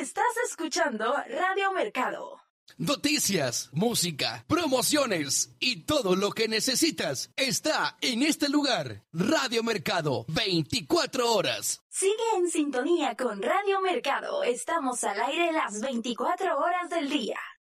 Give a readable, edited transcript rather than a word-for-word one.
Estás escuchando Radio Mercado. Noticias, música, promociones y todo lo que necesitas está en este lugar. Radio Mercado, 24 horas. Sigue en sintonía con Radio Mercado. Estamos al aire las 24 horas del día.